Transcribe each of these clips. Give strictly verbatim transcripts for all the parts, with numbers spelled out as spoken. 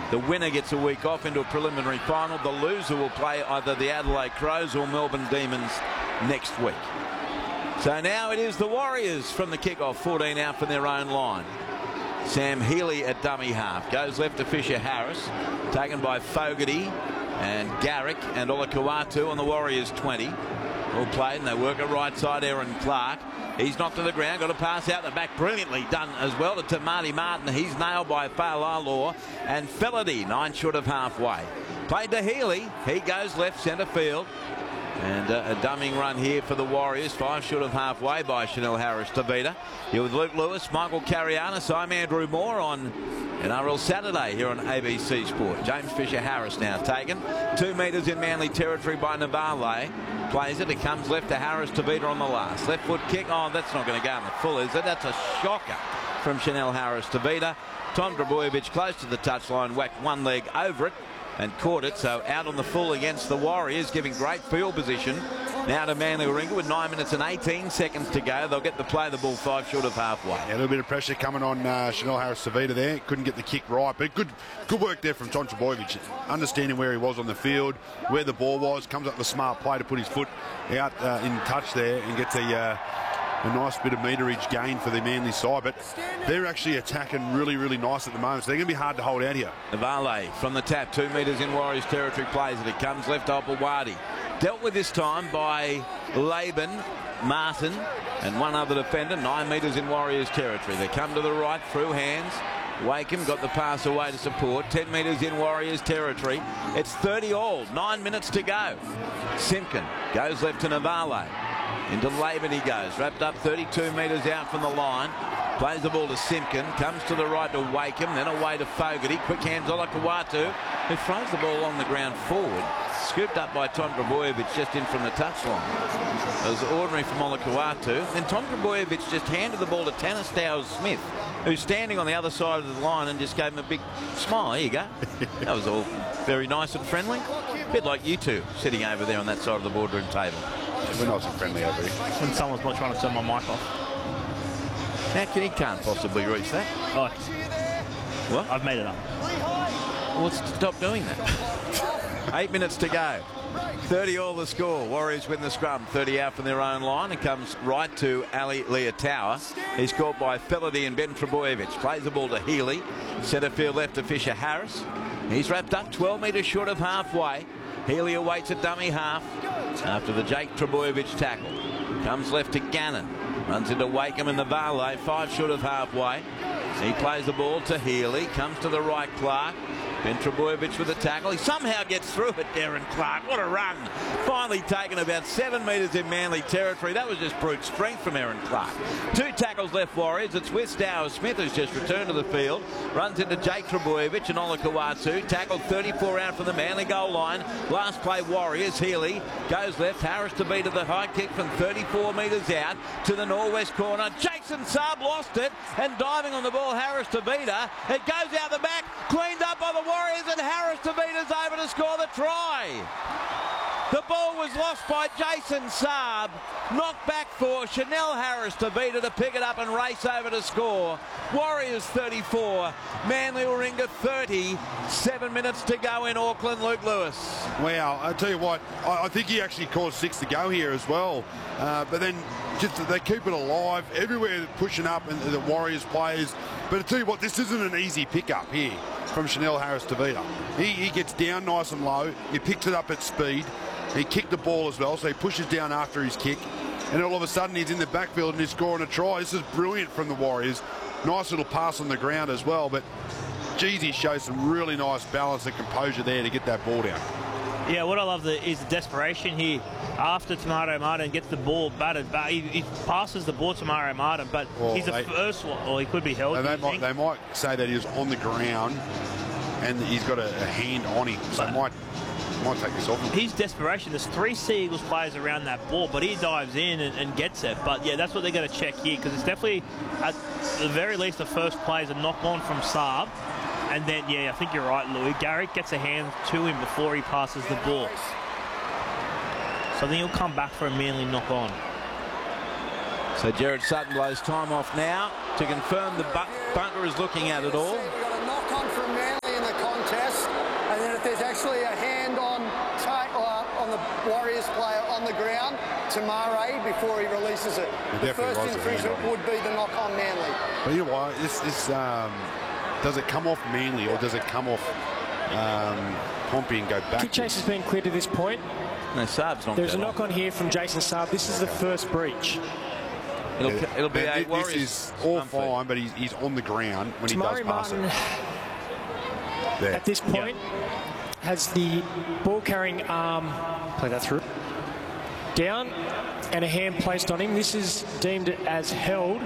The winner gets a week off into a preliminary final. The loser will play either the Adelaide Crows or Melbourne Demons next week. So now it is the Warriors from the kickoff, fourteen out from their own line. Sam Healy at dummy half. Goes left to Fisher Harris. Taken by Fogarty and Garrick and Olakau'atu on the Warriors twenty. All played and they work at right side. Aaron Clark. He's knocked to the ground. Got a pass out the back. Brilliantly done as well to Tamati Martin. He's nailed by Fa'alaloa. And Felady, nine short of halfway. Played to Healy. He goes left centre field. And uh, a dumming run here for the Warriors. Five short of halfway by Chanel Harris-Tavita. Here with Luke Lewis, Michael Carianis. I'm Andrew Moore on N R L Saturday here on A B C Sport. James Fisher Harris now taken. Two metres in Manly territory by Navale. Plays it. It comes left to Harris-Tavita on the last. Left foot kick. Oh, that's not going to go in the full, is it? That's a shocker from Chanel Harris-Tavita. Tom Drabojevic close to the touchline. Whacked one leg over it and caught it, so out on the full against the Warriors, giving great field position now to Manly Warringah with nine minutes and eighteen seconds to go. They'll get to play the ball five short of halfway. Yeah, a little bit of pressure coming on uh, Chanel Harris-Tavita there. Couldn't get the kick right, but good good work there from Tom Drabojevic, understanding where he was on the field, where the ball was, comes up with a smart play to put his foot out uh, in touch there and gets a uh, a nice bit of meterage gain for the Manly side, but they're actually attacking really, really nice at the moment, so they're going to be hard to hold out here. Navale from the tap, two metres in Warriors territory, plays it. It comes left to Opawadi. Dealt with this time by Laban, Martin, and one other defender, nine metres in Warriors territory. They come to the right, through hands. Wakeham got the pass away to support. ten metres in Warriors territory. It's thirty all, nine minutes to go. Simpkin goes left to Navale. Into Laban he goes, wrapped up thirty-two metres out from the line. Plays the ball to Simpkin, comes to the right to Wakeham, then away to Fogarty. Quick hands Olakau'atu, who throws the ball on the ground forward. Scooped up by Tom Drabojevic just in from the touchline. It was ordinary from Olakau'atu. Then Tom Drabojevic just handed the ball to Tanner Stowers-Smith, who's standing on the other side of the line, and just gave him a big smile. Here you go. That was all very nice and friendly. A bit like you two sitting over there on that side of the boardroom table. We're nice and friendly over here. When someone's not trying to turn my mic off. How can he can't possibly reach that? Oh, what? I've made it up. Well, stop doing that. Eight minutes to go. thirty all the score. Warriors win the scrum. thirty out from their own line. It comes right to Ali Leotawa. He's caught by Felady and Ben Drabojevic. Plays the ball to Healy. Centre field left to Fisher Harris. He's wrapped up twelve metres short of halfway. Healy awaits a dummy half after the Jake Drabojevic tackle. Comes left to Gannon. Runs into Wakeham and the Valet, five short of halfway. He plays the ball to Healy. Comes to the right, Clark. Ben Drabojevic with a tackle. He somehow gets through it, Darren Clark. What a run. Finally taken about seven metres in Manly territory. That was just brute strength from Aaron Clark. Two tackles left Warriors. It's with Stowers-Smith, who's just returned to the field. Runs into Jake Drabojevic and Olakau'atu. Tackled thirty-four out from the Manly goal line. Last play Warriors. Healy goes left. Harris-Tavita the high kick from thirty-four metres out to the northwest corner. Jason Saab lost it, and diving on the ball, Harris-Tavita. It goes out the back, cleaned up by the Warriors, and Harris-Tavita's able to score the try. The ball was lost by Jason Saab. Knocked back for Chanel Harris-Tavita to pick it up and race over to score. Warriors thirty-four, Manly Warringah thirty. Seven minutes to go in Auckland. Luke Lewis. Wow, I tell you what, I, I think he actually caused six to go here as well. Uh, but then just they keep it alive everywhere, pushing up, and the Warriors players. But I tell you what, this isn't an easy pickup here from Chanel Harris-Tavita. He, he gets down nice and low. He picks it up at speed. He kicked the ball as well, so he pushes down after his kick. And all of a sudden, he's in the backfield and he's scoring a try. This is brilliant from the Warriors. Nice little pass on the ground as well. But, geez, he shows some really nice balance and composure there to get that ball down. Yeah, what I love the, is the desperation here. After Tamari Martin gets the ball batted back, he, he passes the ball to Tamari Martin, but well, he's the they, first one, or he could be held. They might, they might say that he was on the ground and he's got a, a hand on him, so might might take this off him. His desperation, there's three Sea Eagles players around that ball, but he dives in and, and gets it. But yeah, that's what they're going to check here, because it's definitely, at the very least, the first play is a knock on from Saab. And then, yeah, I think you're right, Louis. Garrick gets a hand to him before he passes the ball. So I think he'll come back for a Manly knock on. So Jared Sutton blows time off now to confirm the bunker is looking at it all. We've got a knock on from Manly in the contest. actually a hand on uh, on the Warriors player on the ground to Murray before he releases it. The first infringement would be the knock on Manly. But you know what? This, this um, does it come off Manly or does it come off um, Pompey and go back? Kick chase has been cleared to this point. No, Saab's not. There's a knock on here from Jason Saab. This is the first breach. It'll, yeah. it'll be Man, a Warriors. This is all fine, but he's, he's on the ground when Tamari he does pass Martin, it. There. At this point, yep. has the ball carrying arm, play that through, down, and a hand placed on him. This is deemed as held.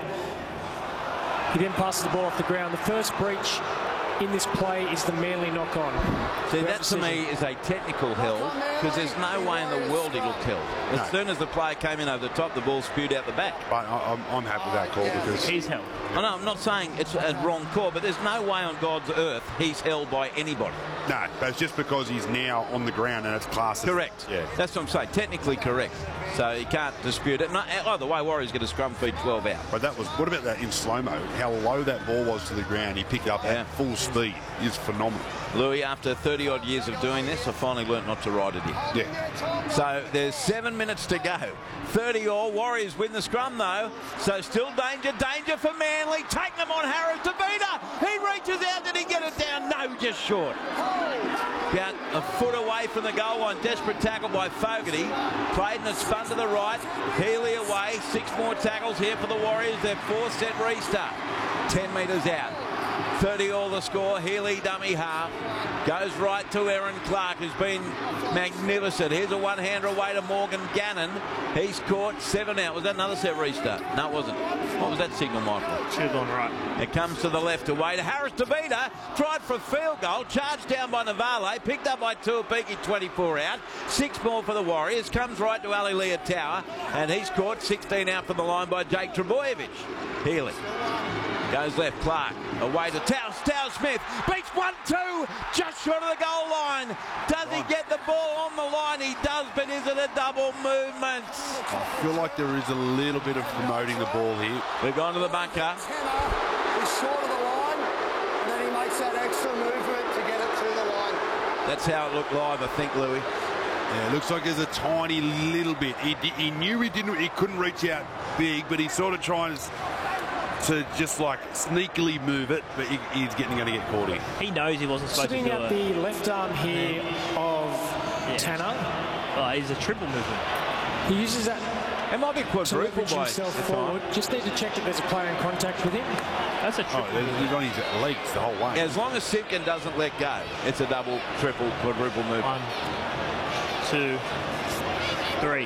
He then passes the ball off the ground. The first breach in this play is the Manly knock on. See, that to me is a technical held, because there's no way in the world he looked held. As no. soon as the player came in over the top, the ball spewed out the back. But I'm, I'm happy with that call because he's held. I know, I'm not saying it's a wrong call, but there's no way on God's earth he's held by anybody. No, but it's just because he's now on the ground and it's classed. Correct. Yeah. That's what I'm saying. Technically correct. So you can't dispute it. No, either way, Warriors get a scrum feed twelve out. But that was, what about that in slow-mo? How low that ball was to the ground. He picked up yeah. at full speed. It's phenomenal. Louis, after thirty odd years of doing this, I finally learnt not to ride it in. Yeah. So there's seven minutes to go. thirty all. Warriors win the scrum though. So still danger, danger for Manly. Taking them on Harris Tavita. He reaches out. Did he get it down? No, just short. About a foot away from the goal line. Desperate tackle by Fogarty. Played and it's spun to the right. Healy away. Six more tackles here for the Warriors. Their fourth set restart. Ten metres out. thirty all the score. Healy dummy half. Goes right to Aaron Clark, who's been magnificent. Here's a one-hander away to Morgan Gannon. He's caught seven out. Was that another set restart? No, it wasn't. What was that signal, Michael? Should have gone right. It comes to the left away to Harris Tavita. Tried for a field goal. Charged down by Navale. Picked up by Tuapiki, twenty-four out. Six more for the Warriors. Comes right to Ali Leotawa. And he's caught sixteen out from the line by Jake Trebojevic. Healy. Goes left, Clark, away to Towers, Towers Smith, beats one two, just short of the goal line. Does he get the ball on the line? He does, but is it a double movement? I feel like there is a little bit of promoting the ball here. We've gone to the bunker. He's short of the line, and then he makes that extra movement to get it through the line. That's how it looked live, I think, Louis. Yeah, it looks like there's a tiny little bit. He, he knew he didn't, he couldn't reach out big, but he's sort of trying to to just like sneakily move it, but he, he's getting going to get caught in. He knows he wasn't supposed Sitting to do at it. the left arm here of yeah. Tanner. Oh, he's a triple movement. He uses that It might be to quadruple leverage by himself forward. Just need to check that there's a player in contact with him. That's a triple. Oh, he's on his legs the whole way. As long as Simpkin doesn't let go, it's a double, triple, quadruple movement. One, two, three.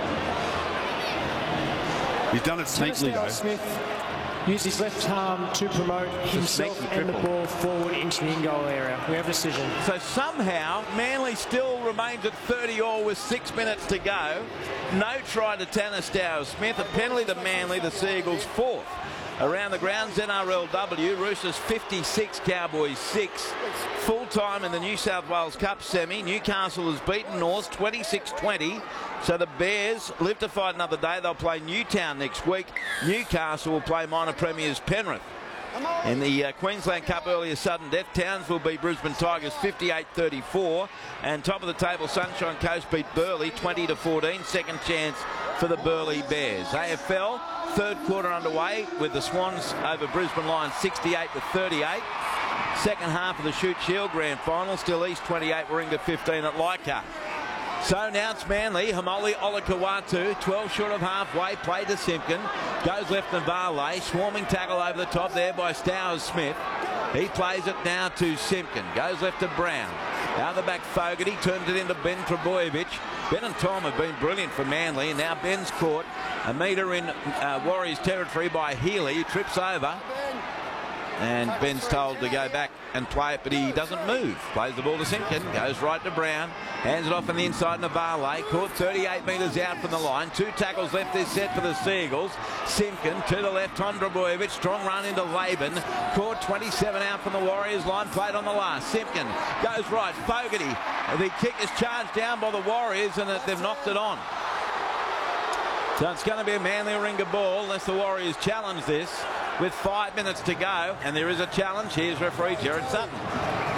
He's done it sneakily though. Smith used his left arm to promote himself and the ball forward into the in-goal area. We have a decision. So somehow Manly still remains at thirty all with six minutes to go. No try to Tanner Stowers-Smith. A penalty to Manly, the Seagulls fourth. Around the grounds, N R L W, Roosters fifty-six, Cowboys six. Full time in the New South Wales Cup semi. Newcastle has beaten North twenty-six twenty. So the Bears live to fight another day. They'll play Newtown next week. Newcastle will play minor premiers Penrith. In the uh, Queensland Cup earlier sudden death, Towns will beat Brisbane Tigers fifty-eight thirty-four. And top of the table, Sunshine Coast beat Burleigh twenty to fourteen. Second chance for the Burleigh Bears. A F L, third quarter underway with the Swans over Brisbane Lions sixty-eight to thirty-eight. Second half of the Shute Shield Grand Final, still East twenty-eight, Warringah fifteen at Leichhardt. So now it's Manly. Hamoli Olakawatu, twelve short of halfway, play to Simpkin. Goes left to Varley. Swarming tackle over the top there by Stowers-Smith. He plays it now to Simpkin. Goes left to Brown. Out the back, Fogarty turns it into Ben Trebojevic. Ben and Tom have been brilliant for Manly. And now Ben's caught a metre in uh, Warriors territory by Healy. He trips over. And Ben's told to go back and play it, but he doesn't move. Plays the ball to Simpkin, goes right to Brown, hands it off on the inside to Varley. Caught thirty-eight metres out from the line. Two tackles left this set for the Seagulls. Simpkin to the left, Tom Trebojevic. Strong run into Laban. Caught twenty-seven out from the Warriors line. Played on the last. Simpkin goes right. Fogarty. The kick is charged down by the Warriors, and they've knocked it on. So it's going to be a Manly Warringah ball unless the Warriors challenge this with five minutes to go. And there is a challenge. Here's referee Jared Sutton.